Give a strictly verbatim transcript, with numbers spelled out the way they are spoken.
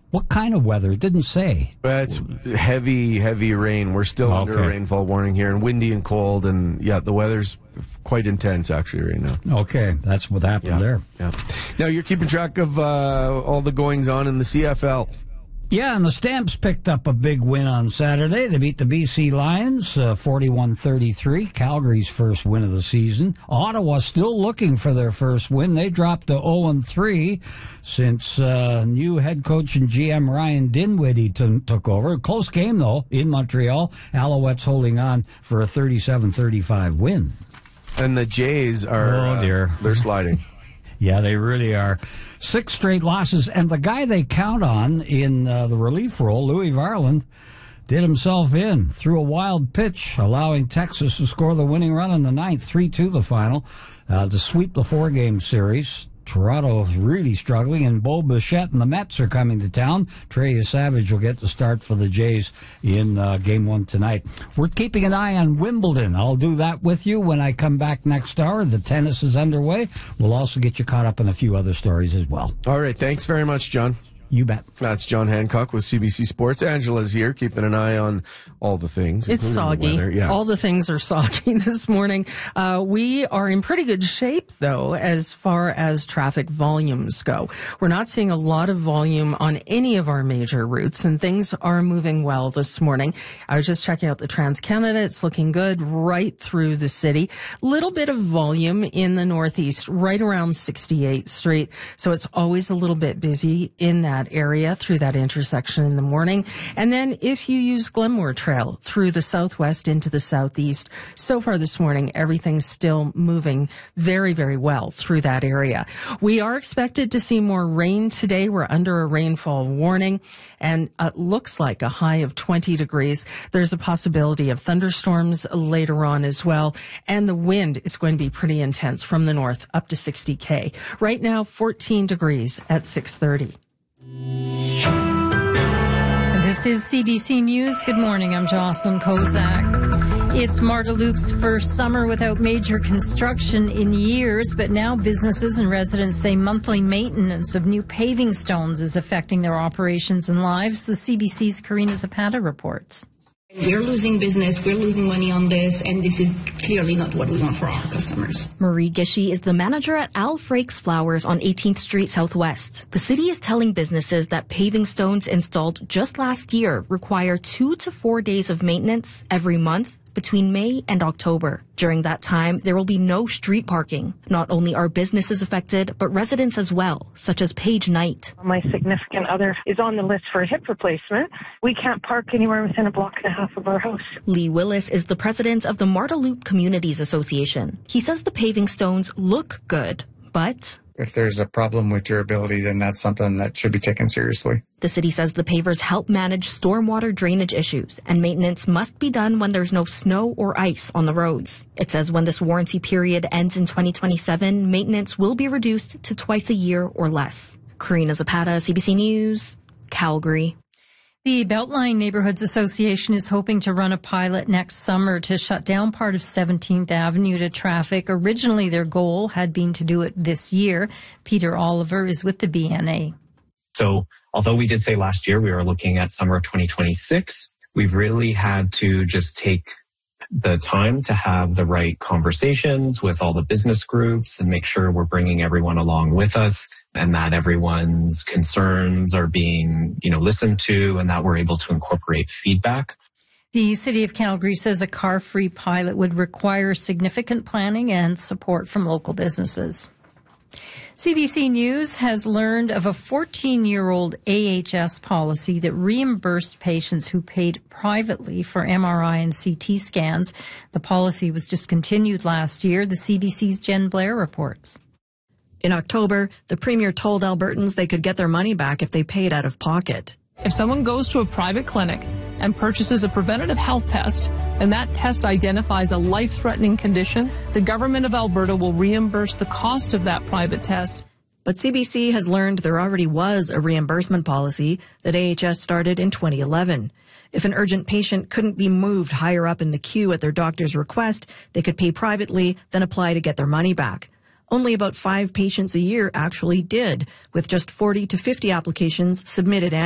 What kind of weather? It didn't say. It's heavy, heavy rain. We're still Okay. under a rainfall warning here, and windy and cold, and yeah, the weather's quite intense actually right now. Okay, that's what happened Yeah. there. Yeah. Now you're keeping track of uh, all the goings on in the C F L. Yeah, and the Stamps picked up a big win on Saturday. They beat the B C Lions uh, forty-one thirty-three, Calgary's first win of the season. Ottawa still looking for their first win. They dropped to oh and three since uh, new head coach and G M Ryan Dinwiddie t- took over. Close game, though, in Montreal. Alouettes holding on for a thirty-seven thirty-five win. And the Jays are, Oh, dear. Uh, they're sliding. Yeah, they really are. Six straight losses, and the guy they count on in uh, the relief role, Louis Varland, did himself in, threw a wild pitch, allowing Texas to score the winning run in the ninth, three two the final, uh, to sweep the four-game series. Toronto is really struggling, and Bo Bichette and the Mets are coming to town. Trey Savage will get the start for the Jays in uh, game one tonight. We're keeping an eye on Wimbledon. I'll do that with you when I come back next hour. The tennis is underway. We'll also get you caught up on a few other stories as well. All right, thanks very much, John. You bet. That's John Hancock with C B C Sports. Angela's here, keeping an eye on all the things. It's including the soggy. weather. Yeah. All the things are soggy this morning. Uh, we are in pretty good shape, though, as far as traffic volumes go. We're not seeing a lot of volume on any of our major routes, and things are moving well this morning. I was just checking out the TransCanada. It's looking good right through the city. Little bit of volume in the northeast, right around sixty-eighth Street. So it's always a little bit busy in that area through that intersection in the morning. And then if you use Glenmore Trail through the southwest into the southeast, so far this morning, everything's still moving very, very well through that area. We are expected to see more rain today. We're under a rainfall warning, and it looks like a high of twenty degrees. There's a possibility of thunderstorms later on as well, and the wind is going to be pretty intense from the north up to sixty K. Right now, fourteen degrees at six thirty. This is C B C News. Good morning. I'm Jocelyn Kozak. It's Marda Loop's first summer without major construction in years, but now businesses and residents say monthly maintenance of new paving stones is affecting their operations and lives. The C B C's Karina Zapata reports. We're losing business, we're losing money on this, and this is clearly not what we want for our customers. Marie Gishy is the manager at Al Frakes Flowers on eighteenth Street Southwest. The city is telling businesses that paving stones installed just last year require two to four days of maintenance every month between May and October. During that time, there will be no street parking. Not only are businesses affected, but residents as well, such as Paige Knight. My significant other is on the list for a hip replacement. We can't park anywhere within a block and a half of our house. Lee Willis is the president of the Marda Loop Communities Association. He says the paving stones look good, but if there's a problem with durability, then that's something that should be taken seriously. The city says the pavers help manage stormwater drainage issues, and maintenance must be done when there's no snow or ice on the roads. It says when this warranty period ends in twenty twenty-seven, maintenance will be reduced to twice a year or less. Karina Zapata, C B C News, Calgary. The Beltline Neighborhoods Association is hoping to run a pilot next summer to shut down part of seventeenth Avenue to traffic. Originally, their goal had been to do it this year. Peter Oliver is with the B N A. So although we did say last year we were looking at summer of twenty twenty-six, we've really had to just take the time to have the right conversations with all the business groups and make sure we're bringing everyone along with us and that everyone's concerns are being, you know, listened to and that we're able to incorporate feedback. The City of Calgary says a car-free pilot would require significant planning and support from local businesses. C B C News has learned of a fourteen-year-old A H S policy that reimbursed patients who paid privately for M R I and C T scans. The policy was discontinued last year. The C B C's Jen Blair reports. In October, the Premier told Albertans they could get their money back if they paid out of pocket. If someone goes to a private clinic and purchases a preventative health test, and that test identifies a life-threatening condition, the government of Alberta will reimburse the cost of that private test. But C B C has learned there already was a reimbursement policy that A H S started in twenty eleven. If an urgent patient couldn't be moved higher up in the queue at their doctor's request, they could pay privately, then apply to get their money back. Only about five patients a year actually did, with just forty to fifty applications submitted annually.